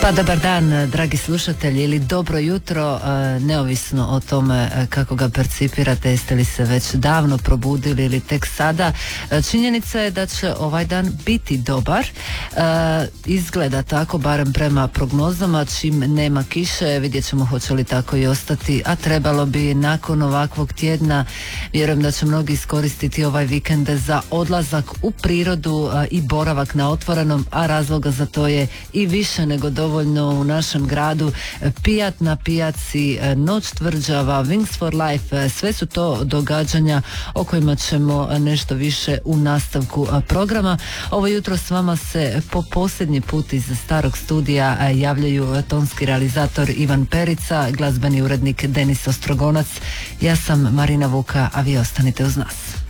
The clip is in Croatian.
Pa dobar dan, dragi slušatelji, ili dobro jutro, neovisno o tome kako ga percipirate, jeste li se već davno probudili ili tek sada. Činjenica je da će ovaj dan biti dobar, izgleda tako, barem prema prognozama, čim nema kiše, vidjet ćemo hoće li tako i ostati, a trebalo bi nakon ovakvog tjedna. Vjerujem da će mnogi iskoristiti ovaj vikend za odlazak u prirodu i boravak na otvorenom, a razloga za to je i više nego dovoljno u našem gradu. Pijat na pijaci, noć tvrđava, Wings for Life, sve su to događanja o kojima ćemo nešto više u nastavku programa. Ovo jutro s vama se po posljednji put iz starog studija javljaju tonski realizator Ivan Perica, glazbeni urednik Denis Ostrogonac. Ja sam Marina Vuka, a vi ostanite uz nas.